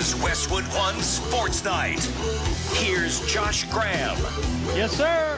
is Westwood One Sports Night. Here's Josh Graham. Yes, sir.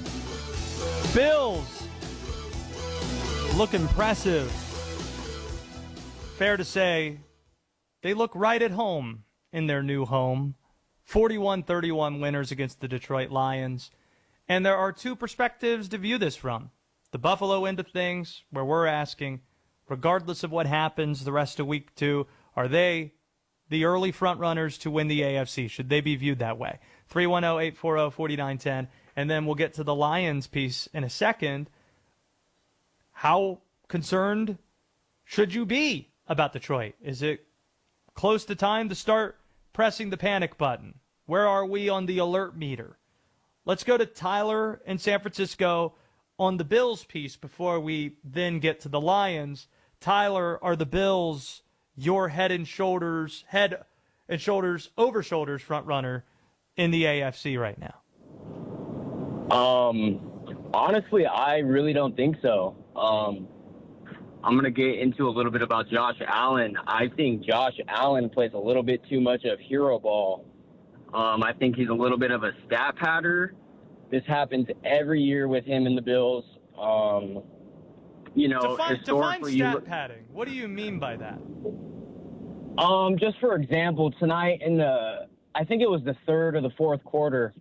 Bills look impressive. Fair to say, they look right at home in their new home. 41-31 winners against the Detroit Lions. And there are two perspectives to view this from. The Buffalo end of things, where we're asking, regardless of what happens the rest of week 2, are they the early front runners to win the AFC? Should they be viewed that way? 310-840-4910. And then we'll get to the Lions piece in a second. How concerned should you be about Detroit? Is it close to time to start pressing the panic button? Where are we on the alert meter? Let's go to Tyler in San Francisco on the Bills piece before we then get to the Lions. Tyler, are the Bills your head and shoulders over shoulders front runner in the AFC right now? Honestly, I really don't think so. I'm going to get into a little bit about Josh Allen. I think Josh Allen plays a little bit too much of hero ball. I think he's a little bit of a stat padder. This happens every year with him and the Bills. Define stat padding. What do you mean by that? Just for example, tonight I think it was the third or the fourth quarter,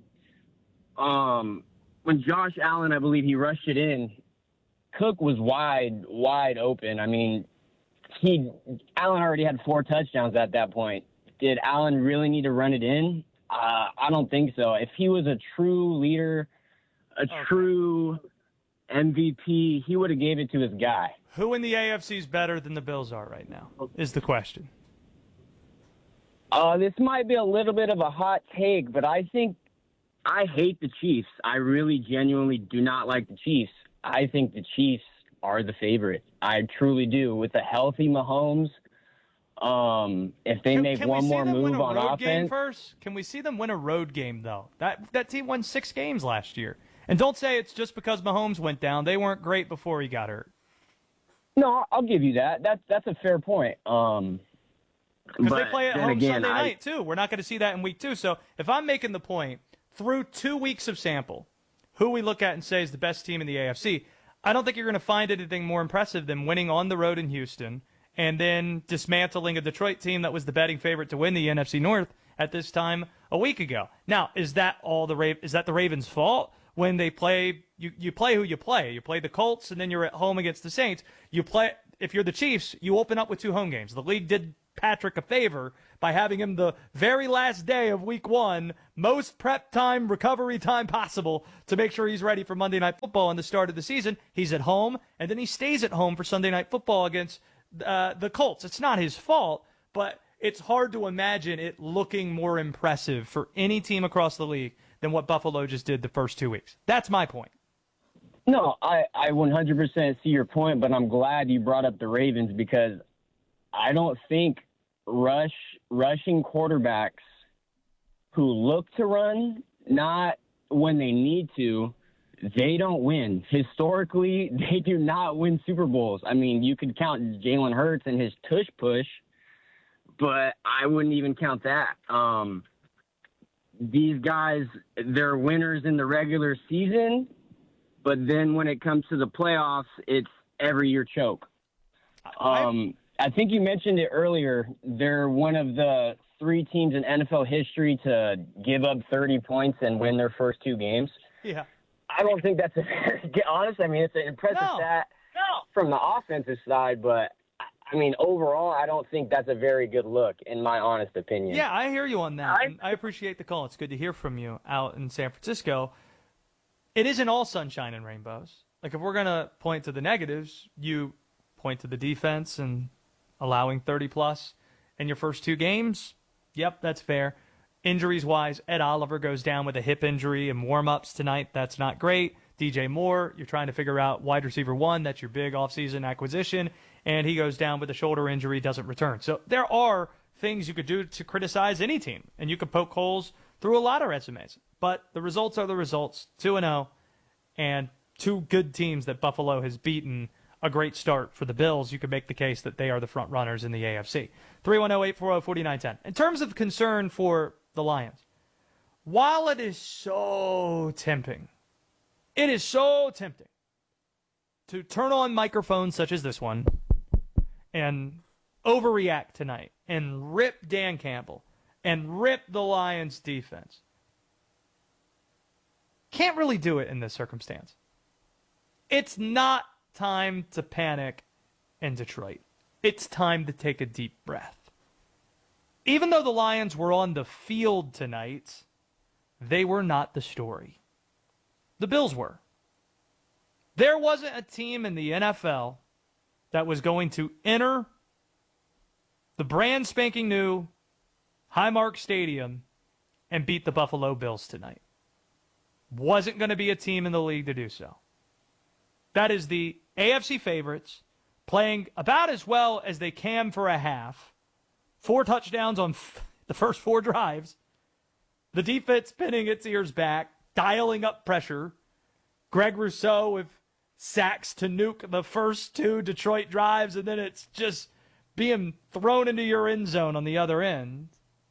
when Josh Allen, I believe he rushed it in, Cook was wide open. I mean, Allen already had 4 touchdowns at that point. Did Allen really need to run it in? I don't think so. If he was a true leader, true MVP, he would have gave it to his guy. Who in the AFC is better than the Bills are right now is the question. This might be a little bit of a hot take, but I think I hate the Chiefs. I really genuinely do not like the Chiefs. I think the Chiefs are the favorite. I truly do. With a healthy Mahomes, if they make one more move on offense. First? Can we see them win a road game, though? That team won 6 games last year. And don't say it's just because Mahomes went down. They weren't great before he got hurt. No, I'll give you that. That's a fair point. Because they play at home Sunday night, too. We're not going to see that in week 2. So if I'm making the point, through 2 weeks of sample, who we look at and say is the best team in the AFC, I don't think you're going to find anything more impressive than winning on the road in Houston and then dismantling a Detroit team that was the betting favorite to win the NFC North at this time a week ago. Now, is that the Ravens' fault when they play? You play who you play. You play the Colts, and then you're at home against the Saints. If you're the Chiefs, you open up with 2 home games. The league did Patrick a favor by having him the very last day of week 1, most prep time, recovery time possible to make sure he's ready for Monday Night Football in the start of the season. He's at home, and then he stays at home for Sunday Night Football against the Colts. It's not his fault, but it's hard to imagine it looking more impressive for any team across the league than what Buffalo just did the first 2 weeks. That's my point. No, I 100% see your point, but I'm glad you brought up the Ravens because I don't think rushing quarterbacks who look to run, not when they need to, they don't win. Historically, they do not win Super Bowls. I mean, you could count Jalen Hurts and his tush push, but I wouldn't even count that. These guys, they're winners in the regular season, but then when it comes to the playoffs, it's every year choke. I think you mentioned it earlier. They're one of the 3 teams in NFL history to give up 30 points and win their first 2 games. Yeah. I don't think that's honest. I mean, it's an impressive stat from the offensive side, but I mean, overall, I don't think that's a very good look, in my honest opinion. Yeah, I hear you on that. I appreciate the call. It's good to hear from you out in San Francisco. It isn't all sunshine and rainbows. Like, if we're going to point to the negatives, you point to the defense and allowing 30-plus in your first 2 games. Yep, that's fair. Injuries-wise, Ed Oliver goes down with a hip injury in warm-ups tonight. That's not great. DJ Moore, you're trying to figure out wide receiver 1. That's your big offseason acquisition. And he goes down with a shoulder injury, doesn't return. So there are things you could do to criticize any team, and you could poke holes through a lot of resumes. But the results are the results, 2-0, and 2 good teams that Buffalo has beaten a great start for the Bills, you could make the case that they are the front runners in the AFC. 310-840-4910. In terms of concern for the Lions, while it is so tempting to turn on microphones such as this one and overreact tonight and rip Dan Campbell and rip the Lions defense, can't really do it in this circumstance. It's not time to panic in Detroit. It's time to take a deep breath. Even though the Lions were on the field tonight, they were not the story. The Bills were. There wasn't a team in the NFL that was going to enter the brand spanking new Highmark Stadium and beat the Buffalo Bills tonight. Wasn't going to be a team in the league to do so. That is the AFC favorites playing about as well as they can for a half. 4 touchdowns on the first 4 drives. The defense pinning its ears back, dialing up pressure. Greg Rousseau with sacks to nuke the first 2 Detroit drives, and then it's just being thrown into your end zone on the other end.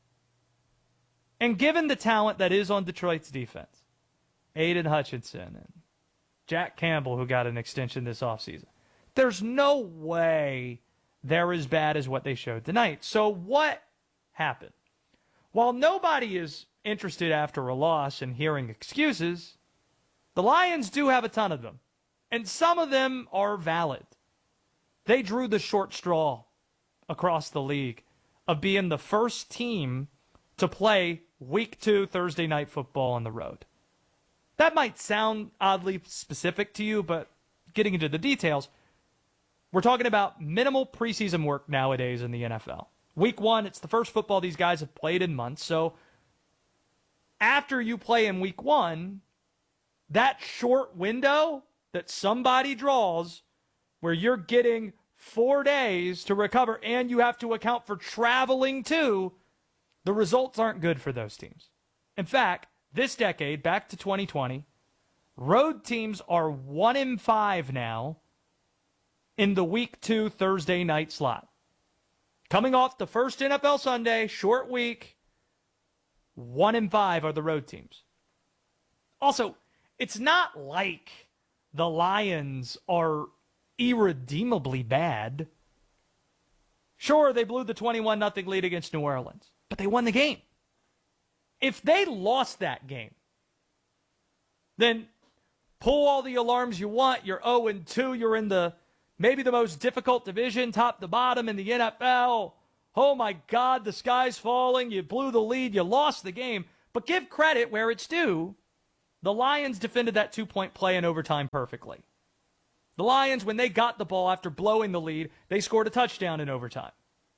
And given the talent that is on Detroit's defense, Aiden Hutchinson and Jack Campbell, who got an extension this offseason, there's no way they're as bad as what they showed tonight. So what happened? While nobody is interested after a loss in hearing excuses, the Lions do have a ton of them, and some of them are valid. They drew the short straw across the league of being the first team to play Week 2 Thursday Night Football on the road. That might sound oddly specific to you, but getting into the details, we're talking about minimal preseason work nowadays in the NFL. Week 1, it's the first football these guys have played in months, so after you play in Week 1, that short window that somebody draws where you're getting 4 days to recover and you have to account for traveling too, the results aren't good for those teams. In fact, this decade, back to 2020, road teams are 1-5 now in the Week 2 Thursday night slot. Coming off the first NFL Sunday, short week, 1-5 are the road teams. Also, it's not like the Lions are irredeemably bad. Sure, they blew the 21-0 lead against New Orleans, but they won the game. If they lost that game, then pull all the alarms you want. You're 0-2. You're in maybe the most difficult division, top to bottom in the NFL. Oh, my God, the sky's falling. You blew the lead. You lost the game. But give credit where it's due. The Lions defended that 2-point play in overtime perfectly. The Lions, when they got the ball after blowing the lead, they scored a touchdown in overtime.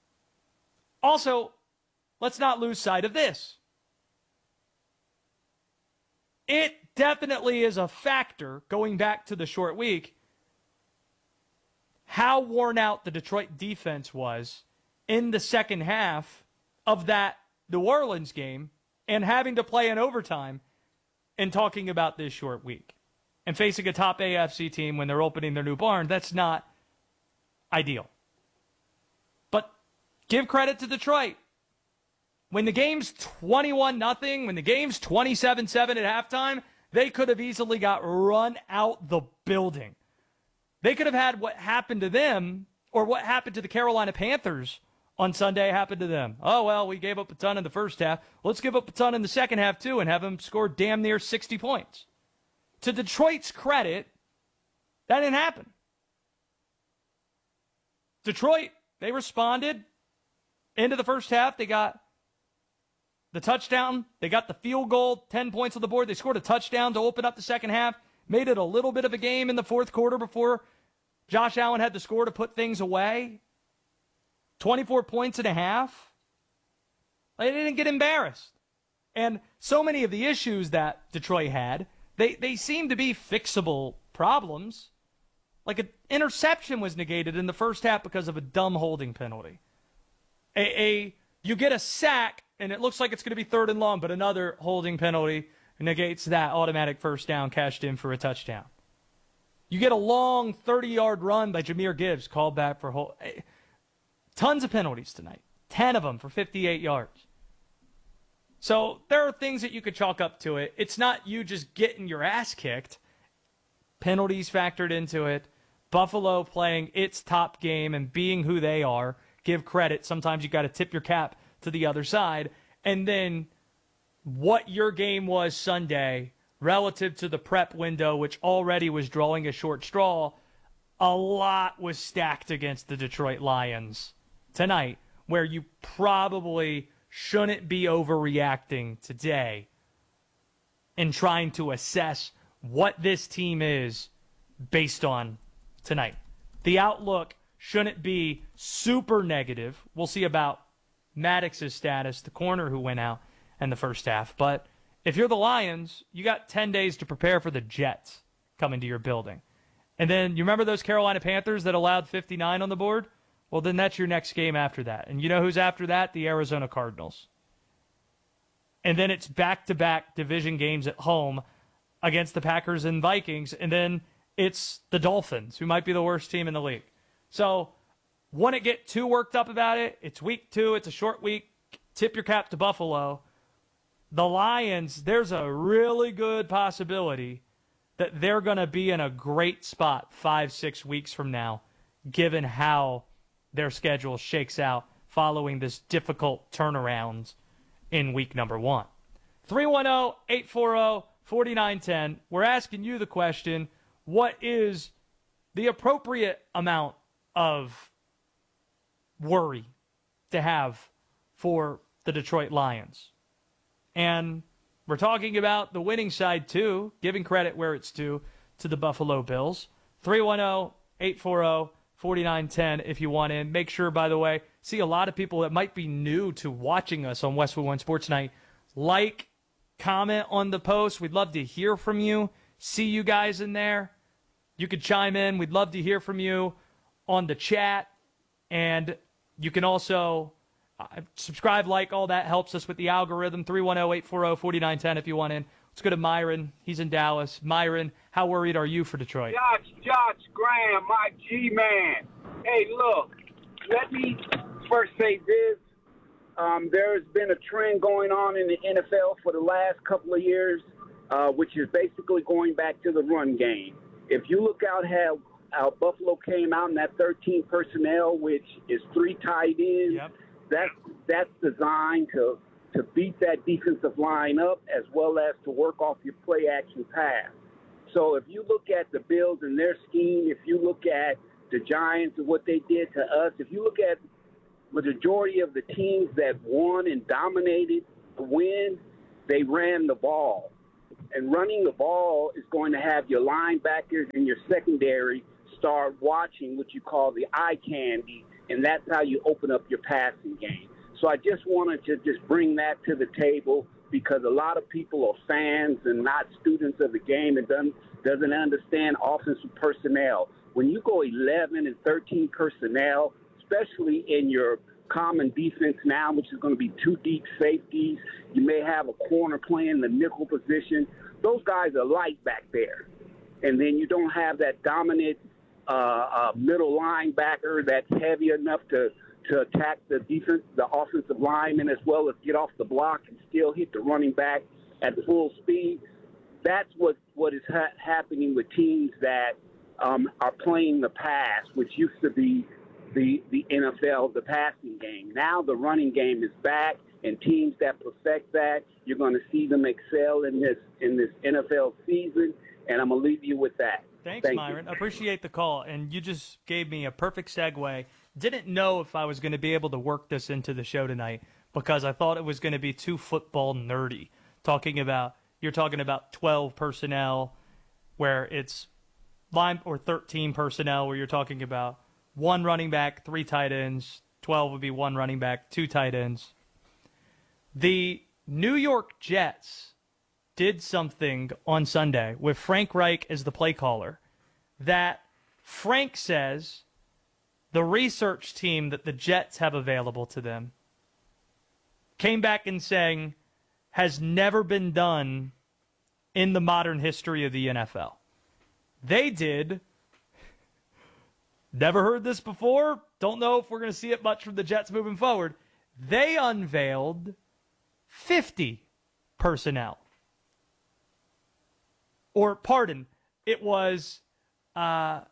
Also, let's not lose sight of this. It definitely is a factor, going back to the short week, how worn out the Detroit defense was in the second half of that New Orleans game and having to play in overtime and talking about this short week. And facing a top AFC team when they're opening their new barn, that's not ideal. But give credit to Detroit. When the game's 21-0, when the game's 27-7 at halftime, they could have easily got run out the building. They could have had what happened to them, or what happened to the Carolina Panthers on Sunday happened to them. Oh, well, we gave up a ton in the first half. Let's give up a ton in the second half, too, and have them score damn near 60 points. To Detroit's credit, that didn't happen. Detroit, they responded. Into the first half, they got the touchdown. They got the field goal, 10 points on the board. They scored a touchdown to open up the second half. Made it a little bit of a game in the fourth quarter before Josh Allen had to score to put things away. 24 points and a half. They didn't get embarrassed. And so many of the issues that Detroit had, they seem to be fixable problems. Like an interception was negated in the first half because of a dumb holding penalty. You get a sack, and it looks like it's going to be 3rd and long, but another holding penalty negates that automatic first down cashed in for a touchdown. You get a long 30-yard run by Jahmyr Gibbs called back for tons of penalties tonight. 10 of them for 58 yards. So there are things that you could chalk up to it. It's not you just getting your ass kicked. Penalties factored into it. Buffalo playing its top game and being who they are. Give credit. Sometimes you got to tip your cap to the other side. And then what your game was Sunday relative to the prep window, which already was drawing a short straw, a lot was stacked against the Detroit Lions tonight, where you probably shouldn't be overreacting today and trying to assess what this team is based on tonight. The outlook shouldn't be super negative. We'll see about Maddox's status, the corner who went out in the first half. But if you're the Lions, you got 10 days to prepare for the Jets coming to your building. And then you remember those Carolina Panthers that allowed 59 on the board? Well, then that's your next game after that. And you know who's after that? The Arizona Cardinals. And then it's back-to-back division games at home against the Packers and Vikings. And then it's the Dolphins, who might be the worst team in the league. So wouldn't get too worked up about it. It's week 2. It's a short week. Tip your cap to Buffalo. The Lions, there's a really good possibility that they're going to be in a great spot 5-6 weeks from now, given how their schedule shakes out following this difficult turnaround in week number 1. 310-840-4910. We're asking you the question, what is the appropriate amount of worry to have for the Detroit Lions? And we're talking about the winning side, too, giving credit where it's due to the Buffalo Bills. 310-840-4910 if you want in. Make sure, by the way, see a lot of people that might be new to watching us on Westwood One Sports Night. Like, comment on the post. We'd love to hear from you. See you guys in there. You could chime in. We'd love to hear from you on the chat. And you can also subscribe, like, all that helps us with the algorithm. 310-840-4910 if you want in. Let's go to Myron. He's in Dallas. Myron, how worried are you for Detroit? Josh Graham, my G-man. Hey, look, let me first say this. There's been a trend going on in the NFL for the last couple of years, which is basically going back to the run game. If you look out how Buffalo came out in that 13 personnel, which is 3 tight ends, Yep. That's designed to beat that defensive line up as well as to work off your play-action pass. So if you look at the Bills and their scheme, if you look at the Giants and what they did to us, if you look at the majority of the teams that won and dominated the win, they ran the ball. And running the ball is going to have your linebackers and your secondary start watching what you call the eye candy, and that's how you open up your passing game. So I just wanted to just bring that to the table because a lot of people are fans and not students of the game and doesn't understand offensive personnel. When you go 11 and 13 personnel, especially in your common defense now, which is going to be 2 deep safeties, you may have a corner playing the nickel position. Those guys are light back there. And then you don't have that dominant middle linebacker that's heavy enough to attack the defense, the offensive lineman, as well as get off the block and still hit the running back at full speed. That's what is happening with teams that are playing the pass, which used to be the NFL, the passing game. Now the running game is back, and teams that perfect that, you're going to see them excel in this NFL season, and I'm going to leave you with that. Thanks, Myron. Appreciate the call, and you just gave me a perfect segue. Didn't know if I was going to be able to work this into the show tonight because I thought it was going to be too football nerdy. You're talking about 12 personnel where it's or 13 personnel where you're talking about 1 running back, 3 tight ends. 12 would be 1 running back, 2 tight ends. The New York Jets did something on Sunday with Frank Reich as the play caller that Frank says the research team that the Jets have available to them came back and saying has never been done in the modern history of the NFL. They did. Never heard this before. Don't know if we're going to see it much from the Jets moving forward. They unveiled 50 personnel. Or, pardon, it was 05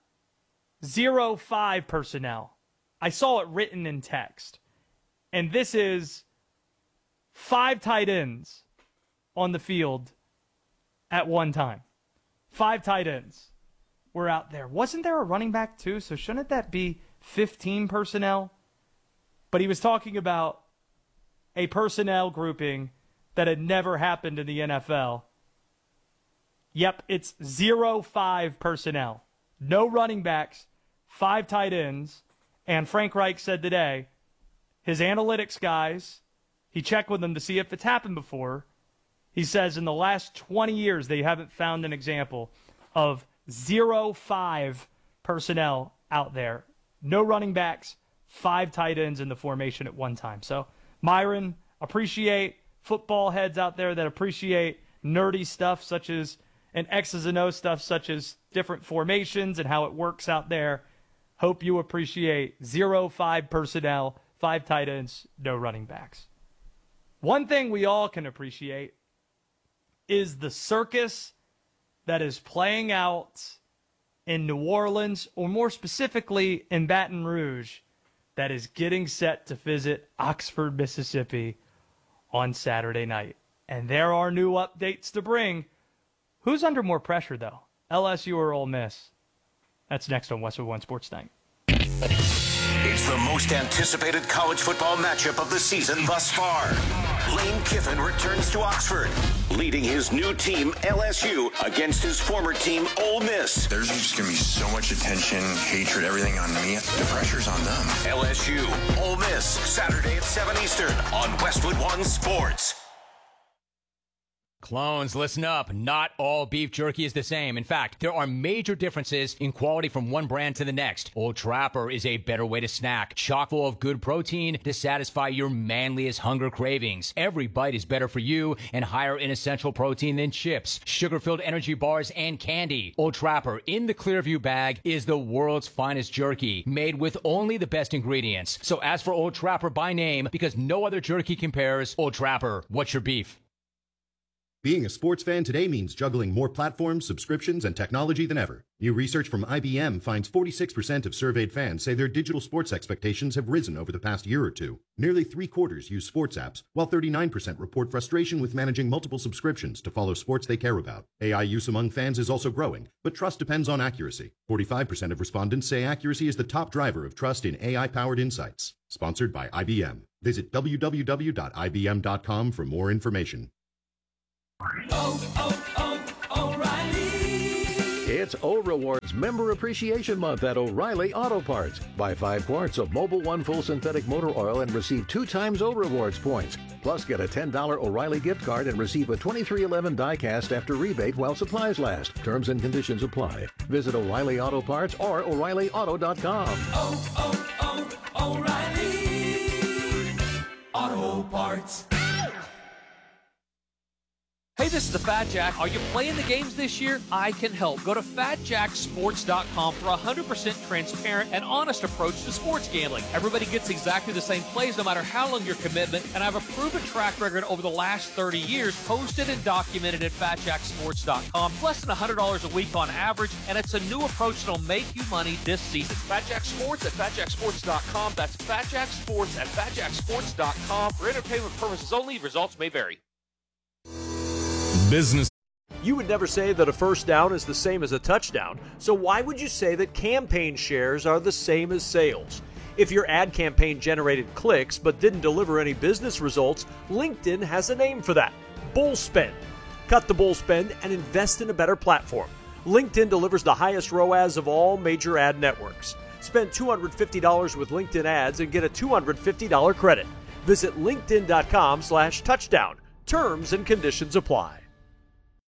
personnel. I saw it written in text. And this is 5 tight ends on the field at one time. 5 tight ends were out there. Wasn't there a running back too? So shouldn't that be 15 personnel? But he was talking about a personnel grouping that had never happened in the NFL. Yep, it's 05 personnel. No running backs, 5 tight ends. And Frank Reich said today, his analytics guys, he checked with them to see if it's happened before. He says in the last 20 years, they haven't found an example of 05 personnel out there. No running backs, 5 tight ends in the formation at one time. So, Myron, appreciate football heads out there that appreciate nerdy stuff such as and X's and O's stuff such as different formations and how it works out there. Hope you appreciate 05 personnel, 5 tight ends, no running backs. One thing we all can appreciate is the circus that is playing out in New Orleans, or more specifically in Baton Rouge, that is getting set to visit Oxford, Mississippi on Saturday night. And there are new updates to bring. Who's under more pressure, though? LSU or Ole Miss? That's next on Westwood One Sports Night. It's the most anticipated college football matchup of the season thus far. Lane Kiffin returns to Oxford, leading his new team, LSU, against his former team, Ole Miss. There's just going to be so much attention, hatred, everything on me. The pressure's on them. LSU, Ole Miss, Saturday at 7 Eastern on Westwood One Sports. Clones, listen up. Not all beef jerky is the same. In fact, there are major differences in quality from one brand to the next. Old Trapper is a better way to snack, chock full of good protein to satisfy your manliest hunger cravings. Every bite is better for you and higher in essential protein than chips, sugar-filled energy bars, and candy. Old Trapper in the Clearview bag is the world's finest jerky, made with only the best ingredients. So ask for Old Trapper by name because no other jerky compares. Old Trapper, what's your beef? Being a sports fan today means juggling more platforms, subscriptions, and technology than ever. New research from IBM finds 46% of surveyed fans say their digital sports expectations have risen over the past year or two. Nearly 3/4 use sports apps, while 39% report frustration with managing multiple subscriptions to follow sports they care about. AI use among fans is also growing, but trust depends on accuracy. 45% of respondents say accuracy is the top driver of trust in AI-powered insights. Sponsored by IBM. Visit www.ibm.com for more information. O'Reilly. It's O-Rewards Member Appreciation Month at O'Reilly Auto Parts. Buy 5 quarts of Mobil 1 full synthetic motor oil and receive 2 times O-Rewards points. Plus, get a $10 O'Reilly gift card and receive a 2311 die-cast after rebate while supplies last. Terms and conditions apply. Visit O'Reilly Auto Parts or O'ReillyAuto.com. O'Reilly Auto Parts. Hey, this is the Fat Jack. Are you playing the games this year? I can help. Go to FatJackSports.com for a 100% transparent and honest approach to sports gambling. Everybody gets exactly the same plays no matter how long your commitment, and I have a proven track record over the last 30 years posted and documented at FatJackSports.com. Less than $100 a week on average, and it's a new approach that'll make you money this season. FatJack Sports at FatJackSports.com. That's FatJack Sports at FatJackSports.com. For entertainment purposes only, results may vary. Business. You would never say that a first down is the same as a touchdown, so why would you say that campaign shares are the same as sales? If your ad campaign generated clicks but didn't deliver any business results, LinkedIn has a name for that: bull spend. Cut the bull spend and invest in a better platform. LinkedIn delivers the highest ROAS of all major ad networks. Spend $250 with LinkedIn ads and get a $250 credit. Visit linkedin.com/touchdown. Terms and conditions apply.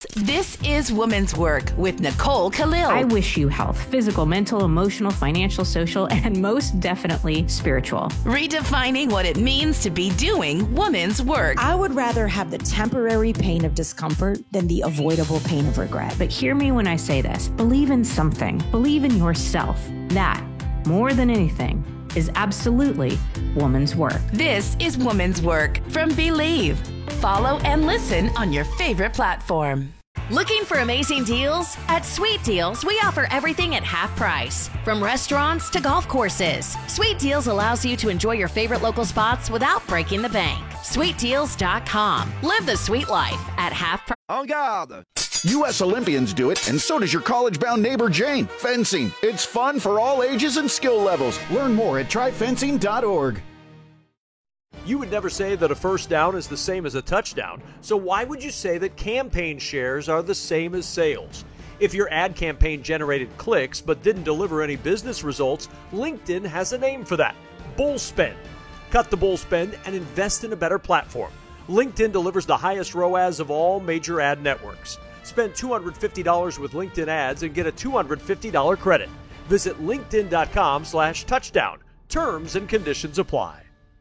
This is Women's Work with Nicole Khalil. I wish you health, physical, mental, emotional, financial, social, and most definitely spiritual. Redefining what it means to be doing women's work. I would rather have the temporary pain of discomfort than the avoidable pain of regret. But hear me when I say this. Believe in something. Believe in yourself. That, more than anything, is absolutely woman's work. This is Woman's Work from Believe. Follow and listen on your favorite platform. Looking for amazing deals? At Sweet Deals, we offer everything at half price. From restaurants to golf courses, Sweet Deals allows you to enjoy your favorite local spots without breaking the bank. SweetDeals.com. Live the sweet life at half price. En garde! U.S. Olympians do it, and so does your college-bound neighbor Jane. Fencing. It's fun for all ages and skill levels. Learn more at tryfencing.org. You would never say that a first down is the same as a touchdown, so why would you say that campaign shares are the same as sales? If your ad campaign generated clicks but didn't deliver any business results, LinkedIn has a name for that: bull spend. Cut the bull spend and invest in a better platform. LinkedIn delivers the highest ROAS of all major ad networks. Spend $250 with LinkedIn ads and get a $250 credit. Visit linkedin.com/touchdown. Terms and conditions apply.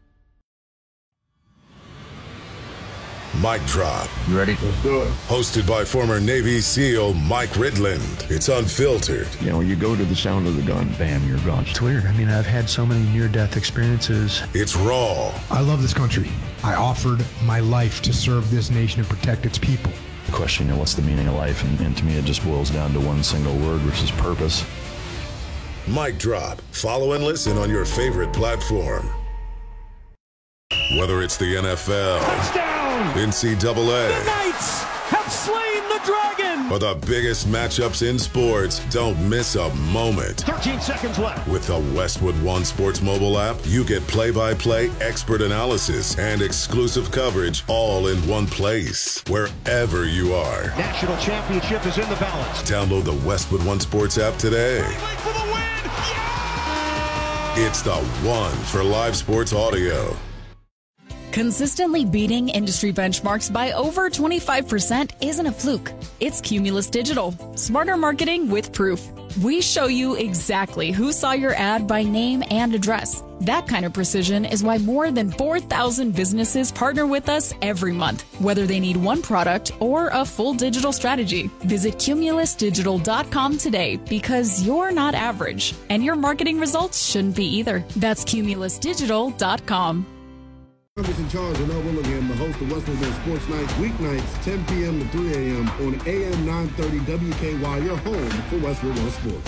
Mic drop. You ready? Let's do it. Hosted by former Navy SEAL Mike Ridland. It's unfiltered. You know, you go to the sound of the gun, bam, you're gone. It's weird. I mean, I've had so many near-death experiences. It's raw. I love this country. I offered my life to serve this nation and protect its people. Question, you know, what's the meaning of life? And to me, it just boils down to one single word, which is purpose. Mic drop. Follow and listen on your favorite platform. Whether it's the NFL, touchdown, NCAA, the Knights have slain the dragon, or the biggest matchups in sports, don't miss a moment. 13 seconds left. With the Westwood One Sports mobile app, you get play-by-play, expert analysis, and exclusive coverage all in one place, wherever you are. National championship is in the balance. Download the Westwood One Sports app today. For the win. Yeah! It's the one for live sports audio. Consistently beating industry benchmarks by over 25% isn't a fluke. It's Cumulus Digital. Smarter marketing with proof. We show you exactly who saw your ad by name and address. That kind of precision is why more than 4,000 businesses partner with us every month, whether they need one product or a full digital strategy. Visit cumulusdigital.com today, because you're not average, and your marketing results shouldn't be either. That's cumulusdigital.com. I'm in charge of Earl Willingham, the host of Westwood One Sports Night, weeknights 10 p.m. to 3 a.m. on AM 930 WKY, your home for Westwood One Sports.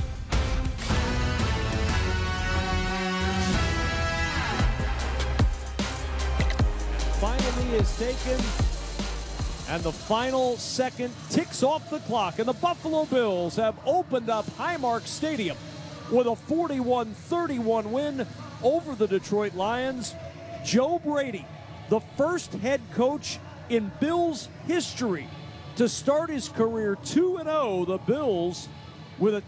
Finally is taken, and the final second ticks off the clock, and the Buffalo Bills have opened up Highmark Stadium with a 41-31 win over the Detroit Lions. Joe Brady, the first head coach in Bills history to start his career 2-0, the Bills with a